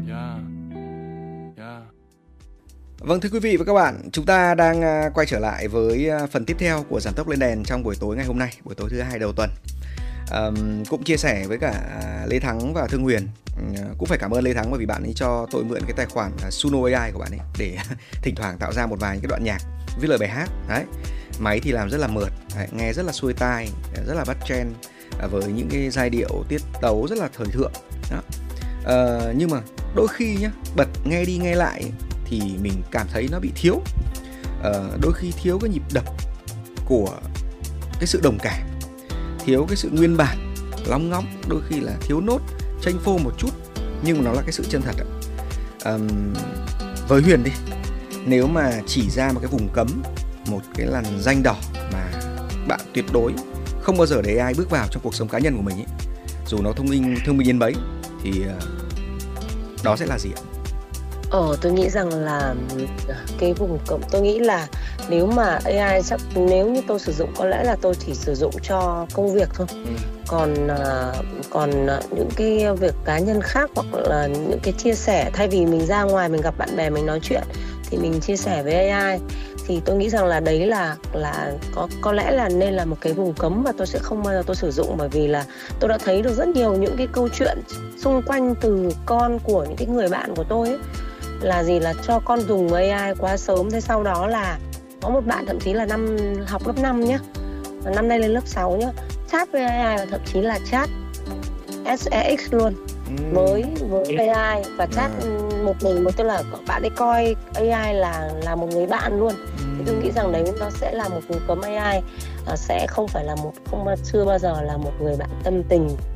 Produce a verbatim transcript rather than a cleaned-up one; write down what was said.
Yeah. Yeah. Vâng, thưa quý vị và các bạn, chúng ta đang à, quay trở lại với à, phần tiếp theo của Giảm tốc lên đèn trong buổi tối ngày hôm nay, buổi tối thứ hai đầu tuần. Ờm, cũng chia sẻ với cả à, Lê Thắng và Thương Huyền. Ừm, cũng phải cảm ơn Lê Thắng bởi vì bạn ấy cho tôi mượn cái tài khoản à, Suno a i của bạn ấy để thỉnh thoảng tạo ra một vài những cái đoạn nhạc viết lời bài hát. Đấy, máy thì làm rất là mượt, đấy, nghe rất là xuôi tai, rất là bắt trend à, với những cái giai điệu tiết tấu rất là thời thượng. Đó. Ờ, nhưng mà đôi khi nhá, bật nghe đi nghe lại thì mình cảm thấy nó bị thiếu. Ờ, đôi khi thiếu cái nhịp đập của cái sự đồng cảm, thiếu cái sự nguyên bản, lóng ngóng, đôi khi là thiếu nốt, chênh phô một chút, nhưng mà nó là cái sự chân thật ạ. Ờm, với Huyền đi, nếu mà chỉ ra một cái vùng cấm, một cái làn ranh đỏ mà bạn tuyệt đối không bao giờ để ai bước vào trong cuộc sống cá nhân của mình ấy, dù nó thông minh thông minh đến mấy, thì uh, đó sẽ là gì ạ? Ờ, tôi nghĩ rằng là cái vùng cấm, tôi nghĩ là nếu mà a i chắc nếu như tôi sử dụng có lẽ là tôi chỉ sử dụng cho công việc thôi. Ừ. Còn à, còn à, những cái việc cá nhân khác hoặc là những cái chia sẻ, thay vì mình ra ngoài mình gặp bạn bè mình nói chuyện thì mình chia sẻ với a i, thì tôi nghĩ rằng là đấy là là có có lẽ là nên là một cái vùng cấm mà tôi sẽ không bao giờ tôi sử dụng, bởi vì là tôi đã thấy được rất nhiều những cái câu chuyện xung quanh từ con của những cái người bạn của tôi ấy, là gì là cho con dùng a i quá sớm. Thế sau đó là có một bạn thậm chí là năm học lớp năm nhá, năm nay lên lớp sáu nhá, chat với a i và thậm chí là chat sex luôn Ừ. với với a i và chat À. một mình, tức là bạn ấy coi a i là là một người bạn luôn. Thì tôi nghĩ rằng đấy nó sẽ là một vùng cấm a i, à, sẽ không phải là một không chưa bao giờ là một người bạn tâm tình